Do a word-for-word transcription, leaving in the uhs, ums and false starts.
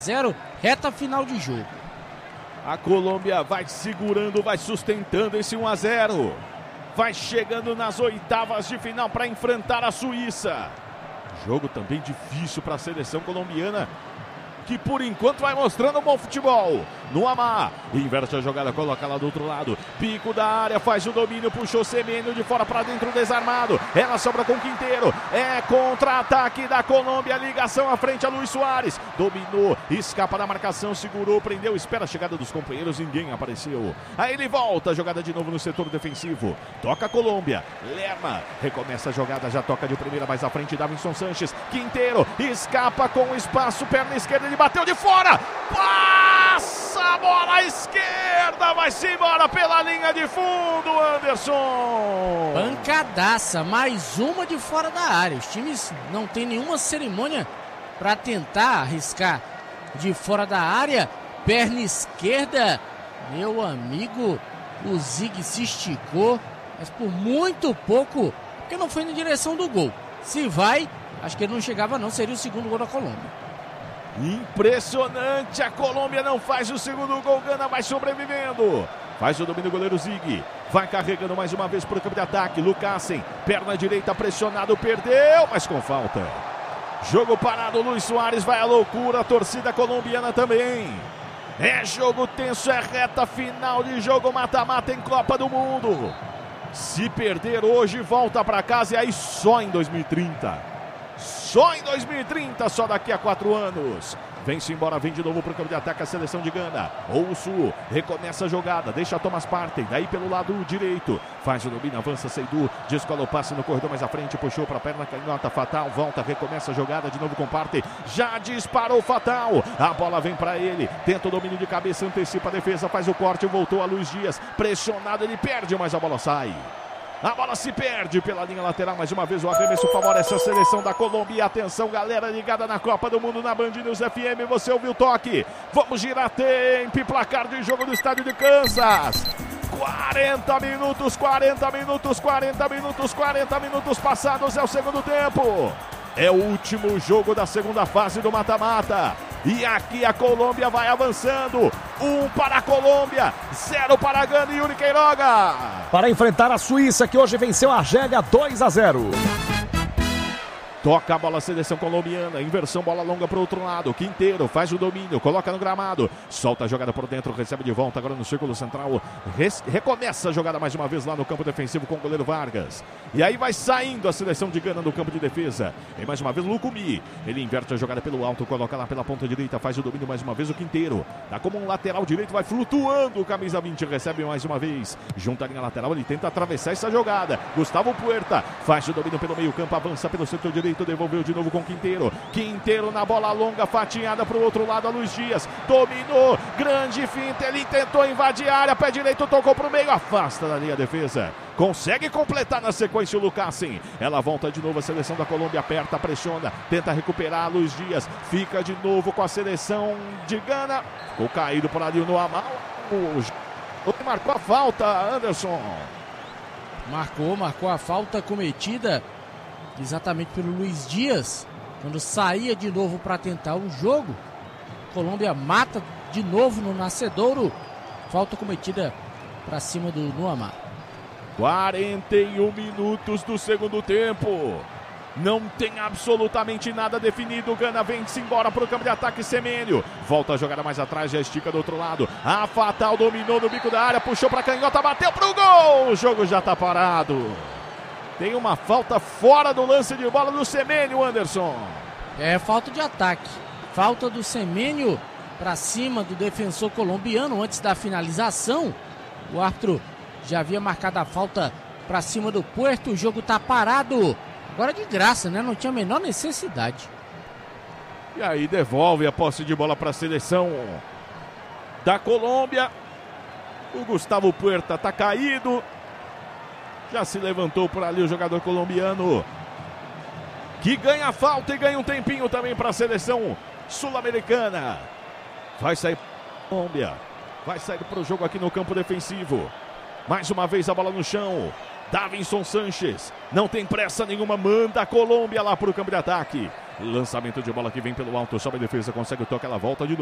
zero, reta final de jogo. A Colômbia vai segurando, vai sustentando esse um a zero. Vai chegando nas oitavas de final para enfrentar a Suíça. Jogo também difícil para a seleção colombiana, que por enquanto vai mostrando um bom futebol. Nuamá inverte a jogada, coloca lá do outro lado, pico da área, faz o domínio, puxou Semenyo de fora para dentro, desarmado, ela sobra com Quintero, é contra-ataque da Colômbia, ligação à frente a Luis Suárez, dominou, escapa da marcação, segurou, prendeu, espera a chegada dos companheiros, ninguém apareceu. Aí ele volta, jogada de novo no setor defensivo, toca a Colômbia, Lerma, recomeça a jogada, já toca de primeira mais à frente, Davinson Sánchez, Quintero, escapa com espaço, perna esquerda, ele bateu de fora, passa a bola à esquerda, vai-se embora pela linha de fundo, Anderson. Pancadaça, mais uma de fora da área. Os times não têm nenhuma cerimônia para tentar arriscar de fora da área. Perna esquerda, meu amigo, o Zig se esticou, mas por muito pouco, porque não foi na direção do gol. Se vai, acho que ele não chegava não, seria o segundo gol da Colômbia. Impressionante, a Colômbia não faz o segundo gol, Gana vai sobrevivendo. Faz o domínio do goleiro Zig, vai carregando mais uma vez para o campo de ataque, Lucassen, perna direita pressionado, perdeu, mas com falta. Jogo parado, Luis Suárez vai à loucura, a torcida colombiana também. É jogo tenso, é reta final de jogo, mata-mata em Copa do Mundo. Se perder hoje, volta para casa e aí só em dois mil e trinta. Só em dois mil e trinta, só daqui a quatro anos. Vem-se embora, vem de novo para o campo de ataque a seleção de Gana. Ouço, recomeça a jogada, deixa Thomas Partey, daí pelo lado direito. Faz o domínio, avança Seydou, descola o passe no corredor mais à frente, puxou para a perna canhota, Fatal, volta, recomeça a jogada de novo com Partey. Já disparou Fatal, a bola vem para ele, tenta o domínio de cabeça, antecipa a defesa, faz o corte, voltou a Luis Dias. Pressionado, ele perde, mas a bola sai. A bola se perde pela linha lateral, mais uma vez o arremesso favorece a seleção da Colômbia. Atenção, galera ligada na Copa do Mundo na Band News F M, você ouviu o toque. Vamos girar tempo e placar de jogo do estádio de Kansas. quarenta minutos, quarenta minutos, quarenta minutos, quarenta minutos passados, é o segundo tempo. É o último jogo da segunda fase do mata-mata. E aqui a Colômbia vai avançando. Um para a Colômbia, zero para a Gana e Yuri Queiroga. Para enfrentar a Suíça, que hoje venceu a Argélia dois a zero. Toca a bola a seleção colombiana, inversão, bola longa para o outro lado, Quintero faz o domínio, coloca no gramado, solta a jogada por dentro, recebe de volta agora no círculo central, res, recomeça a jogada mais uma vez lá no campo defensivo com o goleiro Vargas, e aí vai saindo a seleção de Gana no campo de defesa, e mais uma vez Lucumi, ele inverte a jogada pelo alto, coloca lá pela ponta direita, faz o domínio mais uma vez o Quintero, dá como um lateral direito, vai flutuando, o camisa vinte recebe mais uma vez, junta a linha lateral, ele tenta atravessar essa jogada, Gustavo Puerta faz o domínio pelo meio campo, avança pelo setor direito, devolveu de novo com Quintero. Quintero na bola longa, fatiada para o outro lado, a Luis Dias. Dominou, grande finta, ele tentou invadir a área, pé direito, tocou para o meio, afasta da linha a defesa. Consegue completar na sequência o Lucassen. Ela volta de novo, a seleção da Colômbia aperta, pressiona, tenta recuperar a Luis Dias. Fica de novo com a seleção de Gana. Ficou caído por ali o Nuamá. O marcou a falta, Anderson. Marcou, marcou a falta cometida exatamente pelo Luis Dias, quando saía de novo para tentar o jogo. Colômbia mata de novo no nascedouro. Falta cometida para cima do Nuamá. quarenta e um minutos do segundo tempo. Não tem absolutamente nada definido. Gana vem-se embora para o campo de ataque. Semenyo volta a jogada mais atrás, já estica do outro lado. A Fatal dominou no bico da área, puxou para a canhota, bateu para o gol. O jogo já está parado. Tem uma falta fora do lance de bola do Semenyo, Anderson. É falta de ataque. Falta do Semenyo para cima do defensor colombiano antes da finalização. O árbitro já havia marcado a falta para cima do Puerto. O jogo está parado. Agora de graça, né? Não tinha a menor necessidade. E aí devolve a posse de bola para a seleção da Colômbia. O Gustavo Puerta está caído. Já se levantou por ali o jogador colombiano, que ganha a falta e ganha um tempinho também para a seleção sul-americana. Vai sair para a Colômbia. Vai sair para o jogo aqui no campo defensivo. Mais uma vez a bola no chão. Davinson Sanches, não tem pressa nenhuma, manda a Colômbia lá para o campo de ataque. Lançamento de bola que vem pelo alto, sobe a defesa, consegue o toque, ela volta de novo.